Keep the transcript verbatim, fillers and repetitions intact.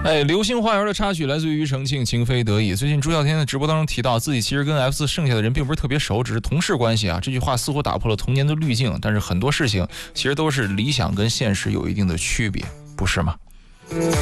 哎，流星花园的插曲来自于庾澄庆，情非得已。最近朱孝天的直播当中提到，自己其实跟 F 四剩下的人并不是特别熟，只是同事关系啊。这句话似乎打破了童年的滤镜，但是很多事情其实都是理想跟现实有一定的区别，不是吗？